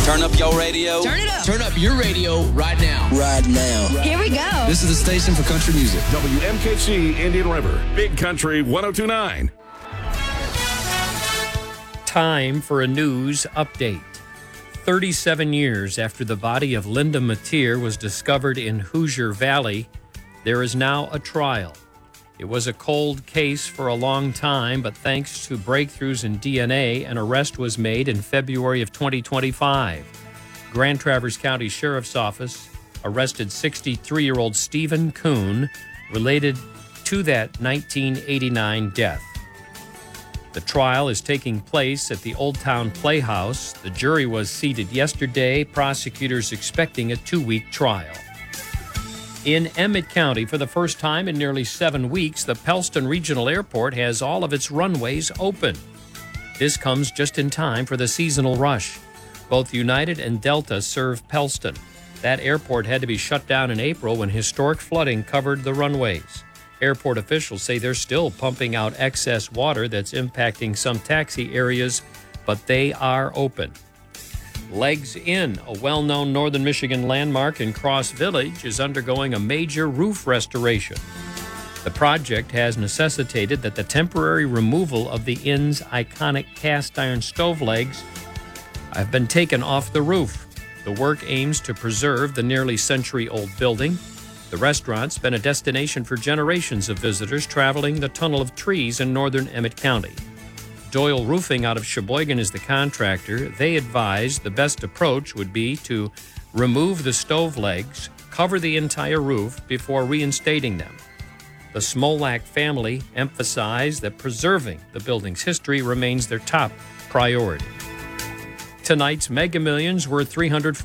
Turn up your radio. Turn it up. Turn up your radio right now. Right now. Here we go. This is the station for country music. WMKC Indian River, Big Country 102.9. Time for a news update. 37 years after the body of Linda Mateer was discovered in Hoosier Valley, there is now a trial. It was a cold case for a long time, but thanks to breakthroughs in DNA, an arrest was made in February of 2025. Grand Traverse County Sheriff's Office arrested 63-year-old Stephen Kuhn, related to that 1989 death. The trial is taking place at the Old Town Playhouse. The jury was seated yesterday, prosecutors expecting a 2-week trial. In Emmett County, for the first time in nearly 7 weeks, the Pellston Regional Airport has all of its runways open. This comes just in time for the seasonal rush. Both United and Delta serve Pellston. That airport had to be shut down in April when historic flooding covered the runways. Airport officials say they're still pumping out excess water that's impacting some taxi areas, but they are open. Legs Inn, a well-known northern Michigan landmark in Cross Village, is undergoing a major roof restoration. The project has necessitated that the temporary removal of the inn's iconic cast iron stove legs have been taken off the roof. The work aims to preserve the nearly century-old building. The restaurant's been a destination for generations of visitors traveling the tunnel of trees in northern Emmett County. Doyle Roofing out of Sheboygan is the contractor. They advise the best approach would be to remove the stove legs, cover the entire roof before reinstating them. The Smolak family emphasized that preserving the building's history remains their top priority. Tonight's Mega Millions were $340